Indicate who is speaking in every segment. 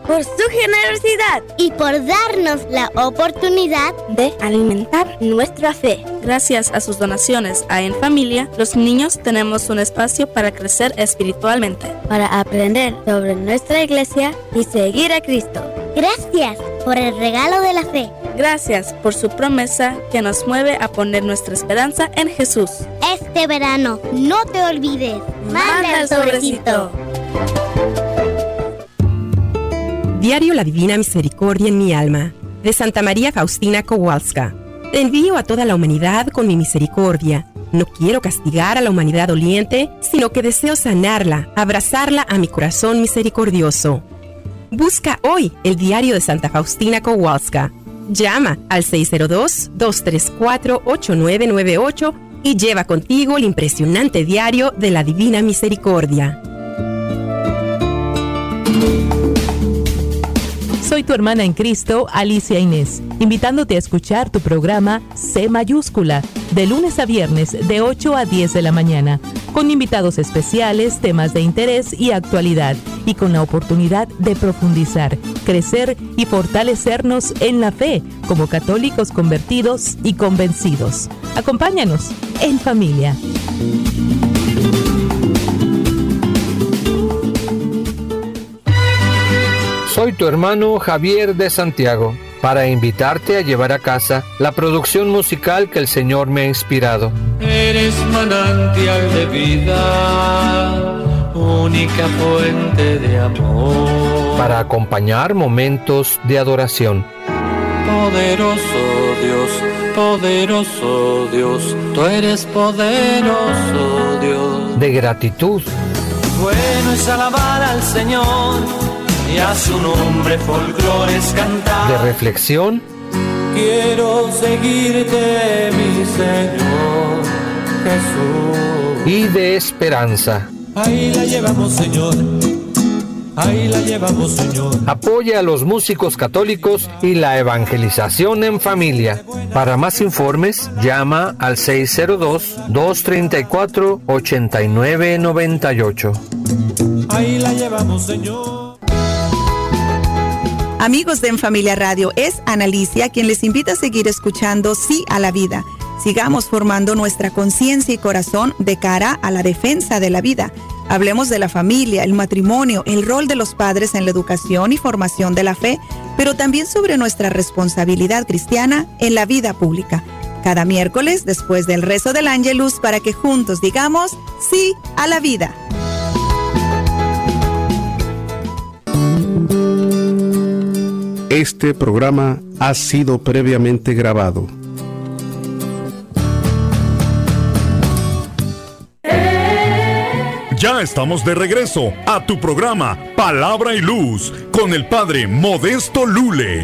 Speaker 1: por su generosidad
Speaker 2: y por darnos la oportunidad
Speaker 1: de alimentar nuestra fe.
Speaker 3: Gracias a sus donaciones a En Familia, los niños tenemos un espacio para crecer espiritualmente,
Speaker 1: para aprender sobre nuestra iglesia y seguir a Cristo.
Speaker 2: Gracias por el regalo de la fe.
Speaker 3: Gracias por su promesa que nos mueve a poner nuestra esperanza en Jesús.
Speaker 2: Este verano, no te olvides. Manda el sobrecito.
Speaker 4: Diario La Divina Misericordia en mi alma, de Santa María Faustina Kowalska. Te envío a toda la humanidad con mi misericordia. No quiero castigar a la humanidad doliente, sino que deseo sanarla, abrazarla a mi corazón misericordioso. Busca hoy el diario de Santa Faustina Kowalska. Llama al 602-234-8998 y lleva contigo el impresionante diario de la Divina Misericordia.
Speaker 5: Soy tu hermana en Cristo, Alicia Inés, invitándote a escuchar tu programa C Mayúscula, de lunes a viernes de 8 a 10 de la mañana, con invitados especiales, temas de interés y actualidad, y con la oportunidad de profundizar, crecer y fortalecernos en la fe como católicos convertidos y convencidos. Acompáñanos en familia.
Speaker 6: Soy tu hermano Javier de Santiago, para invitarte a llevar a casa la producción musical que el Señor me ha inspirado.
Speaker 7: Eres manantial de vida, única fuente de amor.
Speaker 6: Para acompañar momentos de adoración.
Speaker 7: Poderoso Dios, tú eres poderoso Dios.
Speaker 6: De gratitud.
Speaker 7: Bueno es alabar al Señor y a su nombre folclores cantar.
Speaker 6: De reflexión.
Speaker 7: Quiero seguirte, mi Señor Jesús.
Speaker 6: Y de esperanza.
Speaker 7: Ahí la llevamos, Señor. Ahí la llevamos, Señor.
Speaker 6: Apoya a los músicos católicos y la evangelización en familia. Para más informes, llama al 602-234-8998.
Speaker 7: Ahí la llevamos, Señor.
Speaker 8: Amigos de En Familia Radio, es Ana Alicia quien les invita a seguir escuchando Sí a la Vida. Sigamos formando nuestra conciencia y corazón de cara a la defensa de la vida. Hablemos de la familia, el matrimonio, el rol de los padres en la educación y formación de la fe, pero también sobre nuestra responsabilidad cristiana en la vida pública. Cada miércoles, después del rezo del Ángelus, para que juntos digamos sí a la vida.
Speaker 9: Este programa ha sido previamente grabado.
Speaker 10: Ya estamos de regreso a tu programa Palabra y Luz con el Padre Modesto Lule.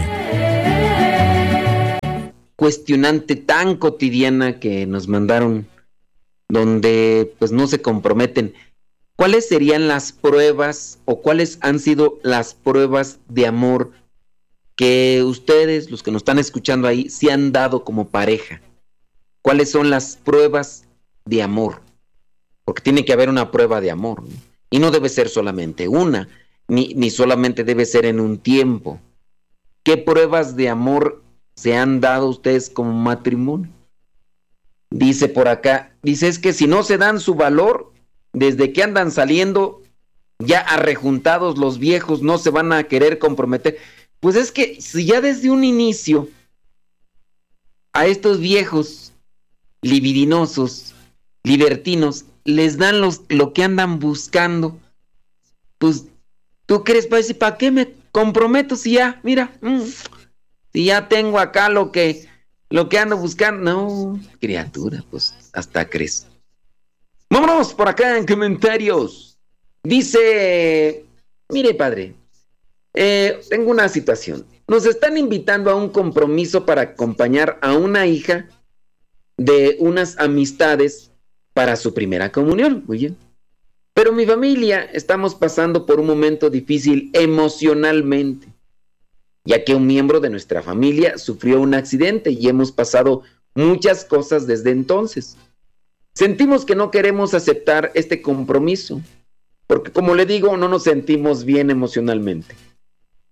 Speaker 11: Cuestionante tan cotidiana que nos mandaron, donde pues no se comprometen. ¿Cuáles serían las pruebas o cuáles han sido las pruebas de amor que ustedes, los que nos están escuchando ahí, se han dado como pareja? ¿Cuáles son las pruebas de amor? Porque tiene que haber una prueba de amor, ¿no? Y no debe ser solamente una, ni solamente debe ser en un tiempo. ¿Qué pruebas de amor se han dado ustedes como matrimonio? Dice por acá, dice, es que si no se dan su valor, desde que andan saliendo, ya arrejuntados los viejos, no se van a querer comprometer. Pues es que si ya desde un inicio a estos viejos libidinosos, libertinos, les dan lo que andan buscando, pues tú crees, ¿para qué me comprometo si ya, mira, si ya tengo acá lo que ando buscando? No, criatura, pues hasta crees. Vámonos por acá en comentarios. Dice, mire padre, tengo una situación. Nos están invitando a un compromiso para acompañar a una hija de unas amistades para su primera comunión. Muy bien. Pero mi familia estamos pasando por un momento difícil emocionalmente, ya que un miembro de nuestra familia sufrió un accidente y hemos pasado muchas cosas desde entonces. Sentimos que no queremos aceptar este compromiso, porque como le digo, no nos sentimos bien emocionalmente.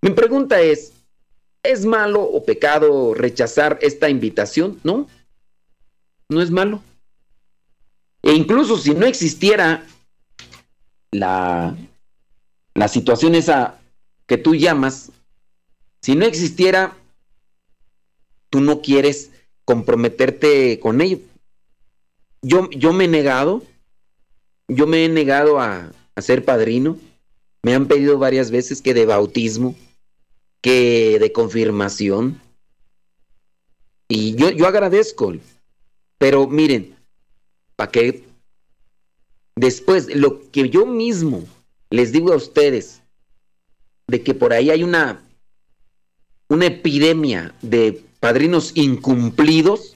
Speaker 11: Mi pregunta ¿es malo o pecado rechazar esta invitación? No, no es malo. E incluso si no existiera la situación esa que tú llamas, si no existiera, tú no quieres comprometerte con ello. Yo me he negado a ser padrino. Me han pedido varias veces que de bautismo, que de confirmación. Y yo agradezco. Pero miren, para que después lo que yo mismo les digo a ustedes, de que por ahí hay una epidemia de padrinos incumplidos,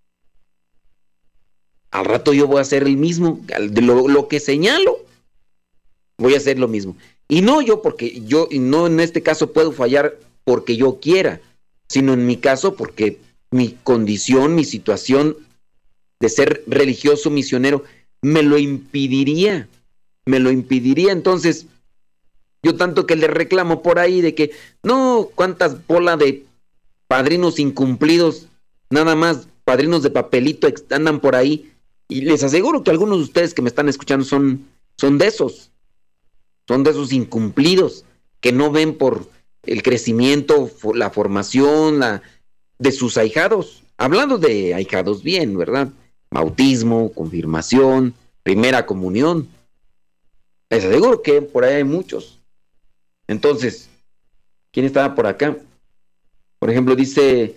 Speaker 11: al rato yo voy a hacer el mismo, lo que señalo, voy a hacer lo mismo. Y no yo, porque yo no en este caso puedo fallar porque yo quiera, sino en mi caso porque mi condición, mi situación de ser religioso misionero me lo impediría. Entonces, yo tanto que le reclamo por ahí de que, no, cuántas bola de padrinos incumplidos, nada más padrinos de papelito andan por ahí. Y les aseguro que algunos de ustedes que me están escuchando son de esos incumplidos, que no ven por el crecimiento, la formación de sus ahijados. Hablando de ahijados bien, ¿verdad? Bautismo, confirmación, primera comunión. Les aseguro que por ahí hay muchos. Entonces, ¿quién estaba por acá? Por ejemplo, dice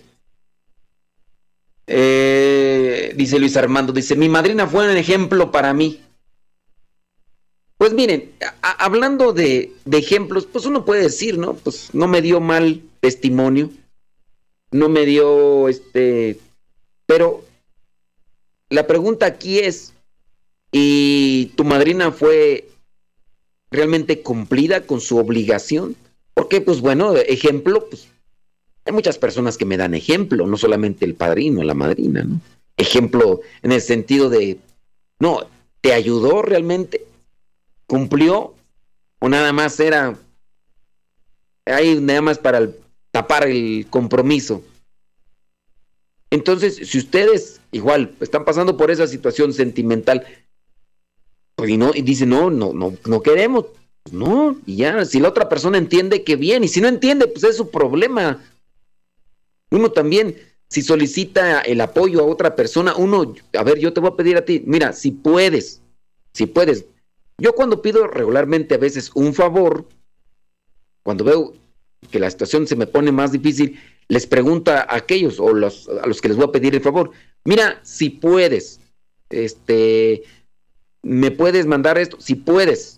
Speaker 11: Luis Armando, dice, mi madrina fue un ejemplo para mí. Pues miren, hablando de ejemplos, pues uno puede decir, ¿no? Pues no me dio mal testimonio, no me dio pero la pregunta aquí es, ¿y tu madrina fue realmente cumplida con su obligación? Porque, pues bueno, ejemplo, pues hay muchas personas que me dan ejemplo, no solamente el padrino, la madrina, ¿no? Ejemplo en el sentido de, no, ¿te ayudó realmente? ¿Cumplió? ¿O nada más era ahí nada más para tapar el compromiso? Entonces, si ustedes igual están pasando por esa situación sentimental, pues y dicen, no queremos, pues no, y ya, si la otra persona entiende, que bien, y si no entiende, pues es su problema. Uno también, si solicita el apoyo a otra persona, a ver, yo te voy a pedir a ti, mira, si puedes. Yo cuando pido regularmente a veces un favor, cuando veo que la situación se me pone más difícil, les pregunto a aquellos a los que les voy a pedir el favor, mira, si puedes, me puedes mandar esto, si puedes.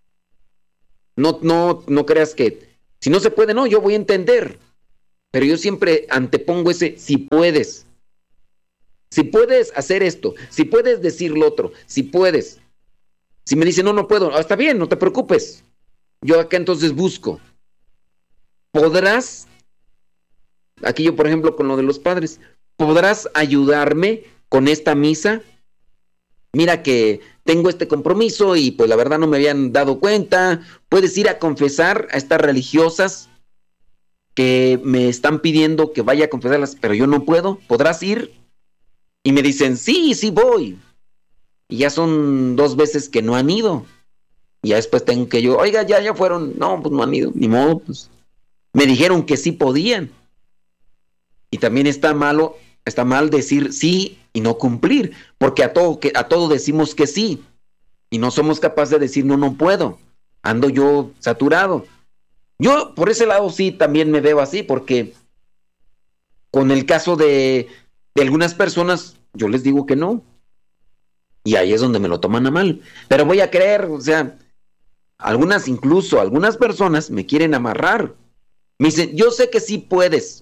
Speaker 11: No creas que, si no se puede, no, yo voy a entender. Pero yo siempre antepongo ese, si puedes. Si puedes hacer esto, si puedes decir lo otro, si puedes. Si me dice, no puedo, está bien, no te preocupes. Yo acá entonces busco. ¿Podrás? Aquí yo, por ejemplo, con lo de los padres, ¿podrás ayudarme con esta misa? Mira que tengo este compromiso y pues la verdad no me habían dado cuenta. ¿Puedes ir a confesar a estas religiosas que me están pidiendo que vaya a confesarlas, pero yo no puedo? ¿Podrás ir? Y me dicen, sí voy. Y ya son 2 veces que no han ido. Y ya después tengo que yo, oiga, ya fueron. No, pues no han ido, ni modo, pues. Me dijeron que sí podían. Y también está mal decir sí y no cumplir, porque a todo decimos que sí. Y no somos capaces de decir, no puedo. Ando yo saturado. Yo por ese lado sí también me veo así, porque con el caso de algunas personas, yo les digo que no. Y ahí es donde me lo toman a mal. Pero voy a creer, o sea, algunas personas me quieren amarrar. Me dicen, yo sé que sí puedes.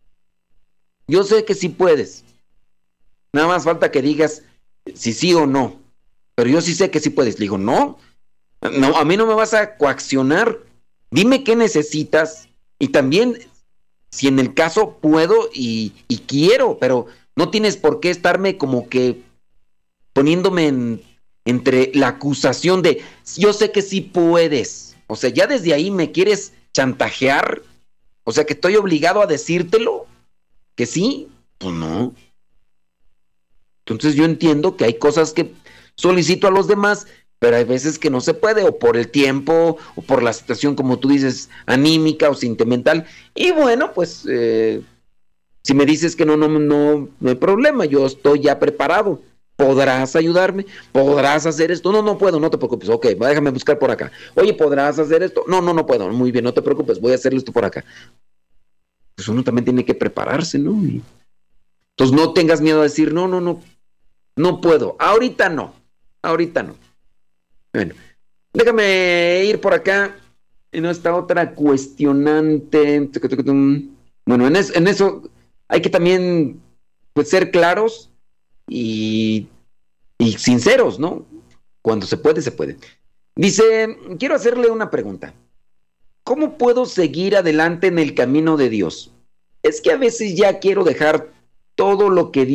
Speaker 11: Nada más falta que digas si sí o no. Pero yo sí sé que sí puedes. Le digo, no, a mí no me vas a coaccionar. Dime qué necesitas. Y también, si en el caso puedo y quiero, pero no tienes por qué estarme como que poniéndome entre la acusación de yo sé que sí puedes. O sea, ya desde ahí me quieres chantajear O sea, que estoy obligado a decírtelo, que sí, pues no. Entonces yo entiendo que hay cosas que solicito a los demás, pero hay veces que no se puede, o por el tiempo, o por la situación, como tú dices, anímica o sentimental. Y bueno, pues si me dices que no hay problema, yo estoy ya preparado. ¿Podrás ayudarme? ¿Podrás hacer esto? No puedo, no te preocupes. Ok, déjame buscar por acá. Oye, ¿podrás hacer esto? No puedo. Muy bien, no te preocupes, voy a hacerlo esto por acá. Pues uno también tiene que prepararse, ¿no? Entonces no tengas miedo a decir, no puedo. Ahorita no. Bueno, déjame ir por acá en esta otra cuestionante. Bueno, en eso hay que también pues, ser claros y sinceros, ¿no? Cuando se puede, se puede. Dice, quiero hacerle una pregunta. ¿Cómo puedo seguir adelante en el camino de Dios? Es que a veces ya quiero dejar todo lo que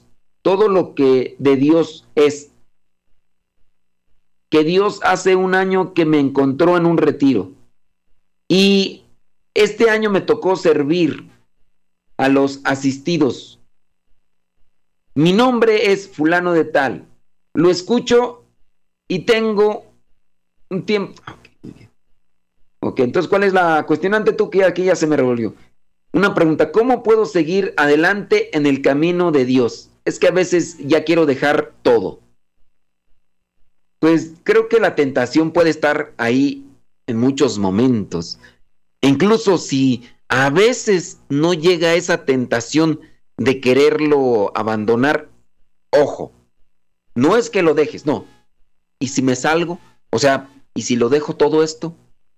Speaker 11: de Dios es. Que Dios hace un año que me encontró en un retiro. Y este año me tocó servir a los asistidos. Mi nombre es fulano de tal. Lo escucho y tengo un tiempo. Ok, entonces, ¿cuál es la cuestionante tú que aquí ya se me revolvió? Una pregunta, ¿cómo puedo seguir adelante en el camino de Dios? Es que a veces ya quiero dejar todo. Pues creo que la tentación puede estar ahí en muchos momentos. Incluso si a veces no llega esa tentación de quererlo abandonar, ojo, no es que lo dejes, no. ¿Y si me salgo? O sea, ¿y si lo dejo todo esto?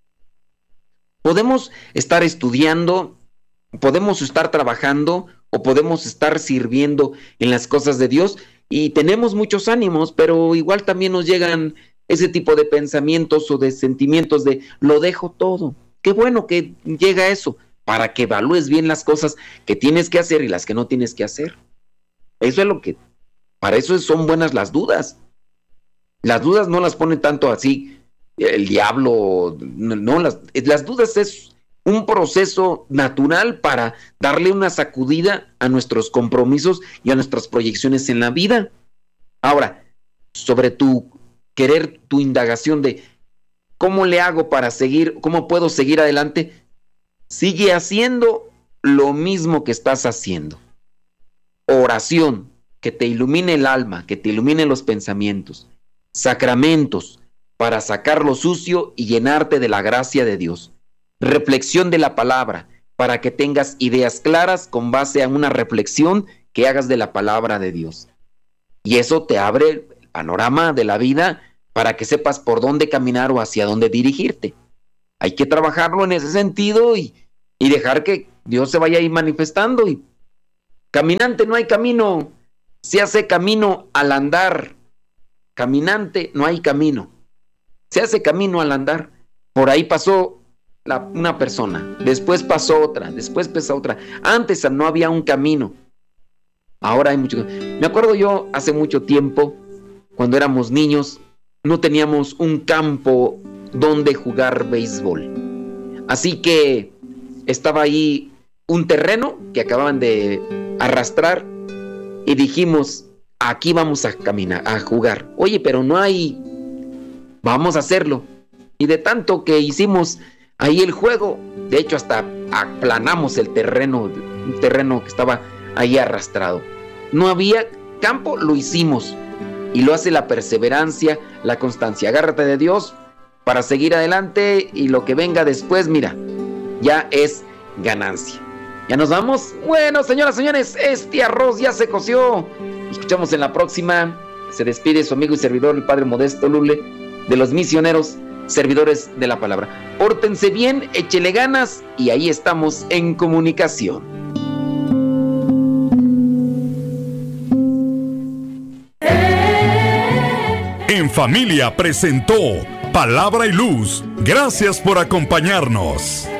Speaker 11: Podemos estar estudiando, podemos estar trabajando o podemos estar sirviendo en las cosas de Dios y tenemos muchos ánimos, pero igual también nos llegan ese tipo de pensamientos o de sentimientos de lo dejo todo. Qué bueno que llega eso, para que evalúes bien las cosas que tienes que hacer y las que no tienes que hacer. Eso es lo que, para eso son buenas las dudas. Las dudas no las pone tanto así el diablo, no, las dudas es un proceso natural para darle una sacudida a nuestros compromisos y a nuestras proyecciones en la vida. Ahora, sobre tu indagación de cómo le hago para seguir, cómo puedo seguir adelante, sigue haciendo lo mismo que estás haciendo. Oración, que te ilumine el alma, que te ilumine los pensamientos. Sacramentos, para sacar lo sucio y llenarte de la gracia de Dios. Reflexión de la palabra, para que tengas ideas claras con base a una reflexión que hagas de la palabra de Dios. Y eso te abre el panorama de la vida para que sepas por dónde caminar o hacia dónde dirigirte. Hay que trabajarlo en ese sentido y dejar que Dios se vaya ahí manifestando. Y caminante no hay camino, se hace camino al andar. Caminante no hay camino, se hace camino al andar. Por ahí pasó una persona, después pasó otra, después pasó otra. Antes no había un camino, ahora hay mucho. Me acuerdo yo hace mucho tiempo, cuando éramos niños, no teníamos un campo donde jugar béisbol. Así que estaba ahí un terreno que acababan de arrastrar y dijimos, aquí vamos a caminar, a jugar. Oye, pero no hay, vamos a hacerlo. Y de tanto que hicimos ahí el juego, de hecho hasta aplanamos el terreno, un terreno que estaba ahí arrastrado. No había campo, lo hicimos. Y lo hace la perseverancia, la constancia. Agárrate de Dios para seguir adelante y lo que venga después, mira, ya es ganancia. ¿Ya nos vamos? Bueno, señoras, señores, este arroz ya se coció. Nos escuchamos en la próxima. Se despide su amigo y servidor, el Padre Modesto Lule, de los misioneros, servidores de la palabra. Pórtense bien, échele ganas y ahí estamos en comunicación.
Speaker 10: En Familia presentó Palabra y Luz. Gracias por acompañarnos.